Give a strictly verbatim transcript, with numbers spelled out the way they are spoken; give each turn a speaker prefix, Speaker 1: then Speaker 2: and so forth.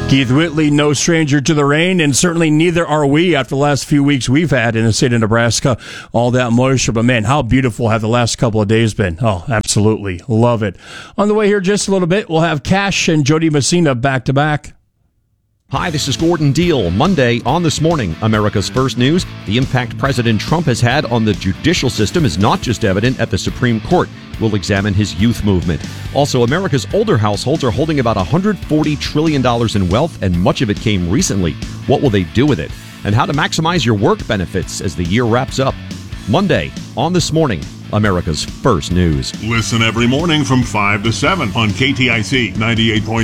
Speaker 1: Keith Whitley, no stranger to the rain, and certainly neither are we after the last few weeks we've had in the state of Nebraska. All that moisture, but man, how beautiful have the last couple of days been. Oh, absolutely. Love it. On the way here just a little bit, we'll have Cash and Jody Messina back to back.
Speaker 2: Hi, this is Gordon Deal. Monday on This Morning, America's First News. The impact President Trump has had on the judicial system is not just evident at the Supreme Court. We'll examine his youth movement. Also, America's older households are holding about one hundred forty trillion dollars in wealth, and much of it came recently. What will they do with it? And how to maximize your work benefits as the year wraps up. Monday on This Morning, America's First News.
Speaker 3: Listen every morning from five to seven on K T I C ninety-eight point